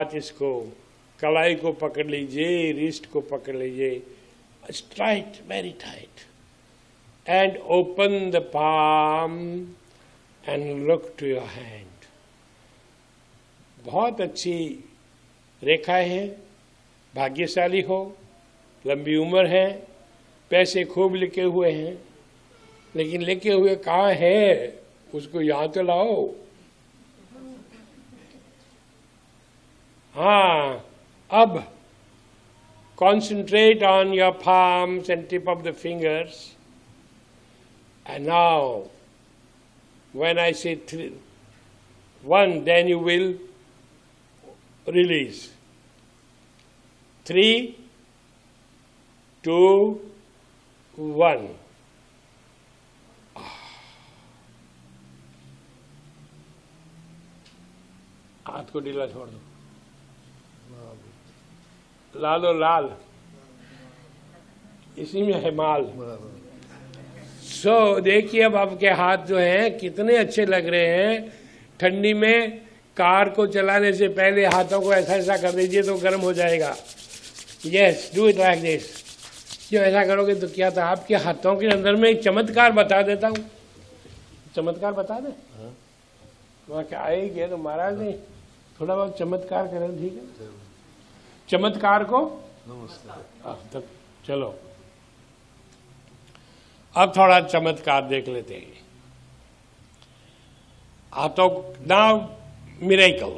इसको कलाई को पकड़ लीजिए, रिस्ट को पकड़ लीजिए, tight, very tight, and open the palm and look to your hand. बहुत अच्छी रेखाएं हैं, भाग्यशाली हो, लंबी उम्र है, पैसे खूब लिखे हुए हैं, लेकिन लिखे हुए कहाँ है, उसको यहां तो लाओ। हाँ, अब concentrate on your palms and tip of the fingers, and now when I say 1, then you will release. 3, 2, 1. हाथ को ढीला छोड़ दो, लाल और लाल, इसी में है माल। देखिए अब आपके हाथ जो हैं कितने अच्छे लग रहे हैं। ठंडी में कार को चलाने से पहले हाथों को ऐसा ऐसा कर दीजिए तो गर्म हो जाएगा। Yes, do it like this. जो ऐसा करोगे तो क्या था, आपके हाथों के अंदर में एक चमत्कार बता देता हूँ। चमत्कार बता दे, वहाँ क्या आएगी तो महाराज ने थोड़ा बहुत चमत्कार करें, ठीक है। चमत्कार को तब चलो अब थोड़ा चमत्कार देख लेते हैं। तो now miracle,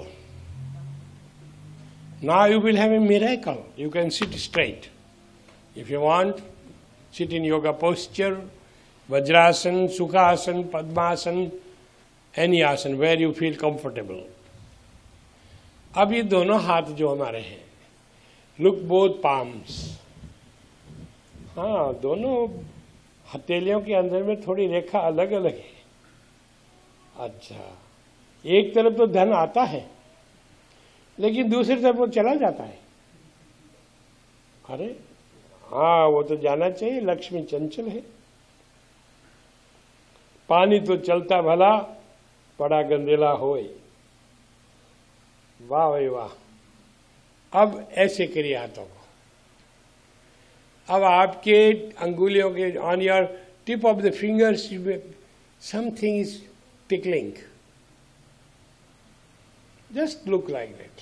now you will have a miracle. You can sit straight if you want, sit in yoga posture, vajrasana, Sukhasan, padmasana, any आसन वेयर यू फील कंफर्टेबल। अब ये दोनों हाथ जो हमारे हैं, लुक बोथ पाम्स। हाँ, दोनों हथेलियों के अंदर में थोड़ी रेखा अलग अलग है। अच्छा, एक तरफ तो धन आता है लेकिन दूसरी तरफ वो चला जाता है। अरे हाँ, वो तो जाना चाहिए, लक्ष्मी चंचल है। पानी तो चलता भला, पड़ा गंदेला होए। वाह भाई वाह। अब ऐसे करिए हाथों को। अब आपके अंगुलियों के on your tip of the fingers something is tickling, just look like that.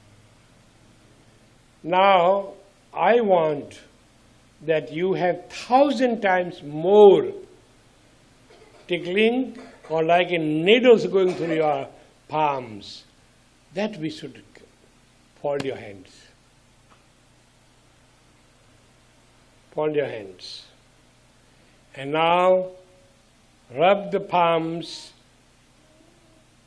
Now I want that you have 1000 times more tickling, or like a needles going through your palms. That we should fold your hands. Fold your hands. And now rub the palms